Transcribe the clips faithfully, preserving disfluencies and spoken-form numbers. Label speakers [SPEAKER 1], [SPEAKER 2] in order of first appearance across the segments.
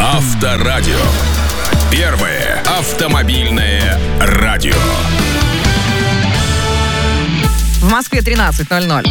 [SPEAKER 1] Авторадио. Первое автомобильное радио.
[SPEAKER 2] В Москве тринадцать ноль ноль.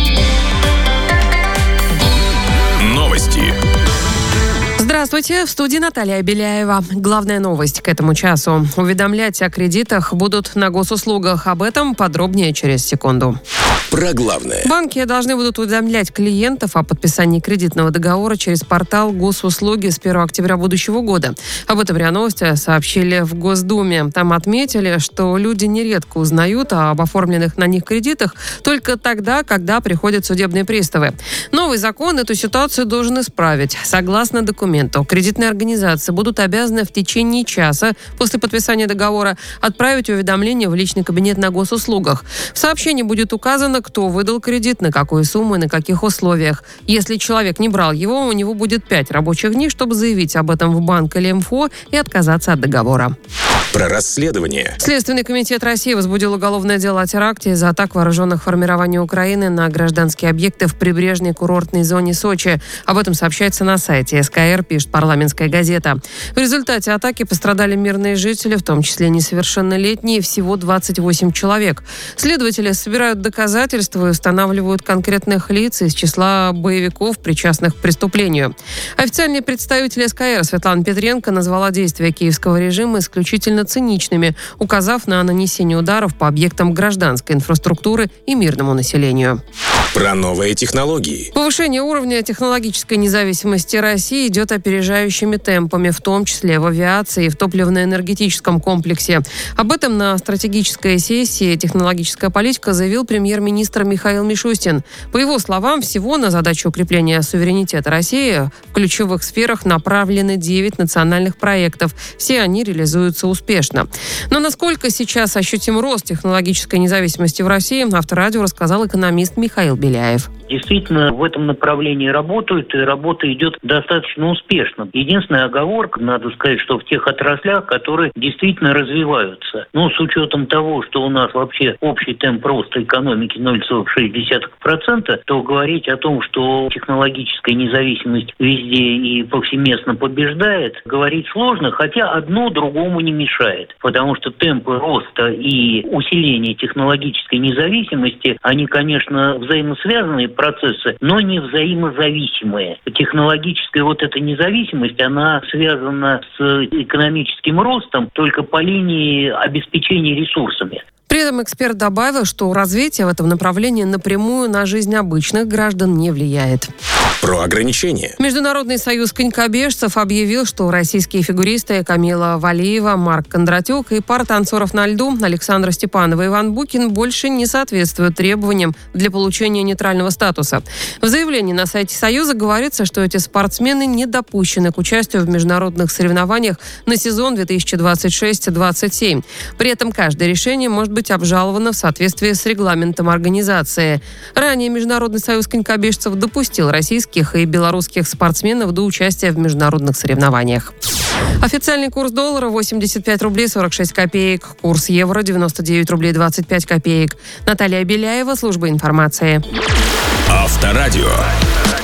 [SPEAKER 1] Новости.
[SPEAKER 3] Здравствуйте, в студии Наталья Беляева. Главная новость к этому часу. Уведомлять о кредитах будут на госуслугах. Об этом подробнее через секунду.
[SPEAKER 1] Про главное.
[SPEAKER 3] Банки должны будут уведомлять клиентов о подписании кредитного договора через портал госуслуги с первого октября будущего года. Об этом РИА Новости сообщили в Госдуме. Там отметили, что люди нередко узнают об оформленных на них кредитах только тогда, когда приходят судебные приставы. Новый закон эту ситуацию должен исправить. Согласно документу, кредитные организации будут обязаны в течение часа после подписания договора отправить уведомление в личный кабинет на госуслугах. В сообщении будет указано, кто выдал кредит, на какую сумму и на каких условиях. Если человек не брал его, у него будет пять рабочих дней, чтобы заявить об этом в банк или МФО и отказаться от договора.
[SPEAKER 1] Про расследование.
[SPEAKER 3] Следственный комитет России возбудил уголовное дело о теракте из-за атак вооруженных формирований Украины на гражданские объекты в прибрежной курортной зоне Сочи. Об этом сообщается на сайте эс ка эр, пишет «Парламентская газета». В результате атаки пострадали мирные жители, в том числе несовершеннолетние, всего двадцать восемь человек. Следователи собирают доказательства и устанавливают конкретных лиц из числа боевиков, причастных к преступлению. Официальный представитель эс ка эр Светлана Петренко назвала действия киевского режима исключительно циничными, указав на нанесение ударов по объектам гражданской инфраструктуры и мирному населению.
[SPEAKER 1] Про новые технологии.
[SPEAKER 3] Повышение уровня технологической независимости России идет опережающими темпами, в том числе в авиации и в топливно-энергетическом комплексе. Об этом на стратегической сессии «Технологическая политика» заявил премьер-министр Михаил Мишустин. По его словам, всего на задачу укрепления суверенитета России в ключевых сферах направлены девять национальных проектов. Все они реализуются успешно. Но насколько сейчас ощутим рост технологической независимости в России, Авторадио рассказал экономист Михаил Беляев.
[SPEAKER 4] Действительно, в этом направлении работают, и работа идет достаточно успешно. Единственная оговорка, надо сказать, что в тех отраслях, которые действительно развиваются. Но с учетом того, что у нас вообще общий темп роста экономики ноль целых шесть десятых процента, то говорить о том, что технологическая независимость везде и повсеместно побеждает, говорить сложно, хотя одно другому не мешает. Потому что темпы роста и усиления технологической независимости, они, конечно, взаимосвязанные процессы, но не взаимозависимые. Технологическая вот эта независимость, она связана с экономическим ростом только по линии обеспечения ресурсами.
[SPEAKER 3] При этом эксперт добавил, что развитие в этом направлении напрямую на жизнь обычных граждан не влияет.
[SPEAKER 1] Про ограничения.
[SPEAKER 3] Международный союз конькобежцев объявил, что российские фигуристы Камила Валиева, Марк Кондратюк и пара танцоров на льду Александра Степанова и Иван Букин больше не соответствуют требованиям для получения нейтрального статуса. В заявлении на сайте Союза говорится, что эти спортсмены не допущены к участию в международных соревнованиях на сезон две тысячи двадцать шесть двадцать семь. При этом каждое решение может быть обжаловано в соответствии с регламентом организации. Ранее Международный союз конькобежцев допустил российских и белорусских спортсменов до участия в международных соревнованиях. Официальный курс доллара восемьдесят пять рублей сорок шесть копеек. Курс евро девяносто девять рублей двадцать пять копеек. Наталья Беляева, служба информации.
[SPEAKER 1] Авторадио.